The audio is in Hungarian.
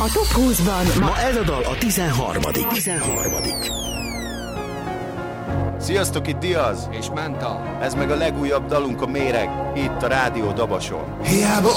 A Top 20-ban ma ez a dal a 13. Sziasztok, itt Diaz és Menta. Ez meg a legújabb dalunk, a Méreg, itt a Rádió Dabason. Hiába